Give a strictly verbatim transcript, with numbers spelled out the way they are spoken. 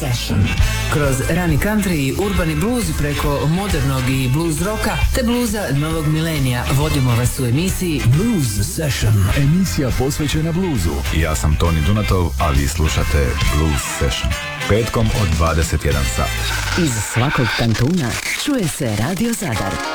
Session. Kroz rani country i urbani blues preko modernog i blues roka te bluza novog milenija vodimo vas u emisiji Blues Session. Emisija posvećena bluzu. Ja sam Toni Dunatov, a vi slušate Blues Session. Petkom od dvadeset jedan sat. Iz svakog kantuna čuje se Radio Zadar.